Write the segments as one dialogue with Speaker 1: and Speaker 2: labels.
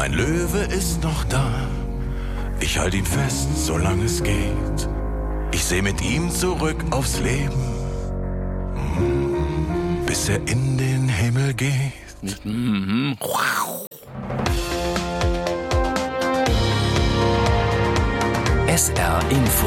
Speaker 1: Mein Löwe ist noch da, ich halte ihn fest, solange es geht. Ich seh mit ihm zurück aufs Leben, bis er in den Himmel geht.
Speaker 2: SR Info.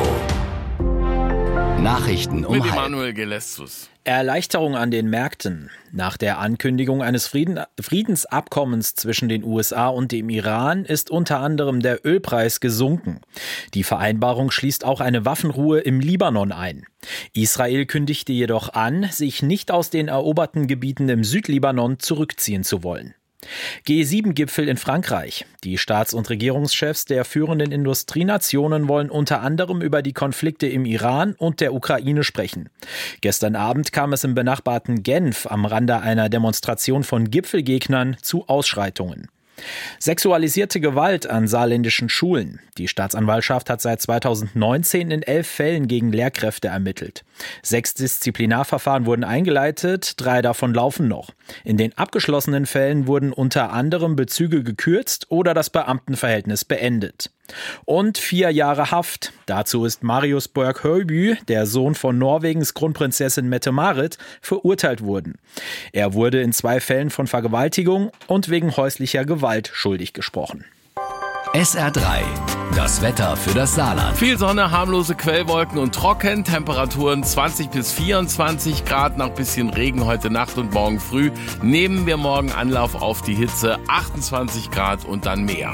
Speaker 2: Nachrichten um
Speaker 3: Mit
Speaker 2: 1:30.
Speaker 3: Emanuel Gelestus.
Speaker 4: Erleichterung an den Märkten. Nach der Ankündigung eines Friedensabkommens zwischen den USA und dem Iran ist unter anderem der Ölpreis gesunken. Die Vereinbarung schließt auch eine Waffenruhe im Libanon ein. Israel kündigte jedoch an, sich nicht aus den eroberten Gebieten im Südlibanon zurückziehen zu wollen. G7-Gipfel in Frankreich. Die Staats- und Regierungschefs der führenden Industrienationen wollen unter anderem über die Konflikte im Iran und der Ukraine sprechen. Gestern Abend kam es im benachbarten Genf am Rande einer Demonstration von Gipfelgegnern zu Ausschreitungen. Sexualisierte Gewalt an saarländischen Schulen. Die Staatsanwaltschaft hat seit 2019 in 11 Fällen gegen Lehrkräfte ermittelt. 6 Disziplinarverfahren wurden eingeleitet, 3 davon laufen noch. In den abgeschlossenen Fällen wurden unter anderem Bezüge gekürzt oder das Beamtenverhältnis beendet. Und 4 Jahre Haft. Dazu ist Marius Borg-Høiby, der Sohn von Norwegens Kronprinzessin Mette-Marit, verurteilt worden. Er wurde in 2 Fällen von Vergewaltigung und wegen häuslicher Gewalt schuldig gesprochen.
Speaker 2: SR3. Das Wetter für das Saarland.
Speaker 3: Viel Sonne, harmlose Quellwolken und trocken. Temperaturen 20 bis 24 Grad. Nach bisschen Regen heute Nacht und morgen früh. Nehmen wir morgen Anlauf auf die Hitze. 28 Grad und dann mehr.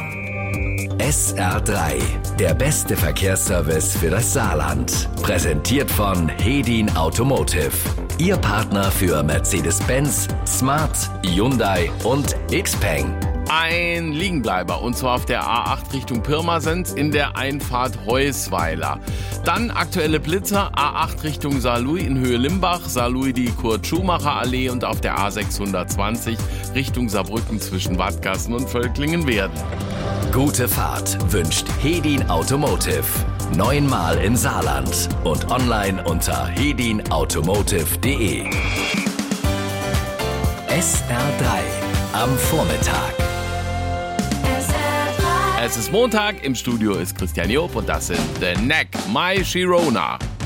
Speaker 2: SR3. Der beste Verkehrsservice für das Saarland. Präsentiert von Hedin Automotive. Ihr Partner für Mercedes-Benz, Smart, Hyundai und Xpeng.
Speaker 3: Ein Liegenbleiber, und zwar auf der A8 Richtung Pirmasens in der Einfahrt Heusweiler. Dann aktuelle Blitzer, A8 Richtung Saarlouis in Höhe Limbach, Saarlouis die Kurt-Schumacher-Allee und auf der A620 Richtung Saarbrücken zwischen Wadgassen und Völklingen-Werden.
Speaker 2: Gute Fahrt wünscht Hedin Automotive. 9-mal im Saarland und online unter hedinautomotive.de. SR3 am Vormittag.
Speaker 3: Es ist Montag, im Studio ist Christian Job und das sind The Neck, My Sharona.